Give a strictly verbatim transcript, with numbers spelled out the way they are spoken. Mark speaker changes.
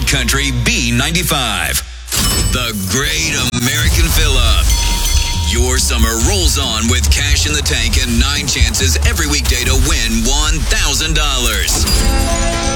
Speaker 1: Country B ninety-five. The Great American Fill-Up. Your summer rolls on with cash in the tank and nine chances every weekday to win one thousand dollars.